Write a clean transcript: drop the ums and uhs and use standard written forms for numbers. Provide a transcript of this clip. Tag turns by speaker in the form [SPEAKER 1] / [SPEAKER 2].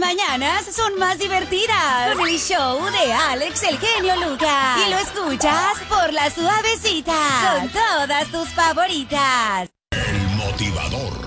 [SPEAKER 1] mañanas son más divertidas con el show de Alex el genio Lucas. Y lo escuchas por La Suavecita con todas tus favoritas.
[SPEAKER 2] El motivador.